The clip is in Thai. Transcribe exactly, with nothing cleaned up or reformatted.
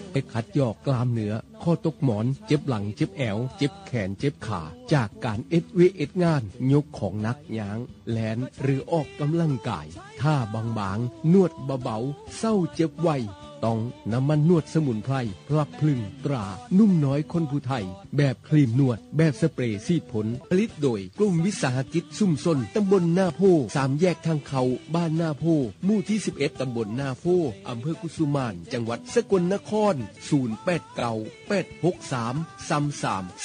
ไปขัดยอกกล้ามเนื้อข้อตกหมอนเจ็บหลังเจ็บแอวเจ็บแขนเจ็บขาจากการเอ็ดเวเอ็ดงานยกของหนักยางแลนหรือออกกำลังกายท่าบางๆนวดเบาๆเศร้าเจ็บไวต้องน้ำมันนวดสมุนไพรพลับพลึงตรานุ่มน้อยคนผู้ไทยแบบครีมนวดแบบสเปรย์ซีดผลผลิตโดยกลุ่มวิสาหกิจซุ่มซนตำบลหน้าโพสามแยกทางเขาบ้านหน้าโพหมู่ที่สิบเอ็ดตำบลหน้าโพอำเภอกุสุมานจังหวัดสกลนครศูนย์ แปด เก้า แปด หก สาม สาม สาม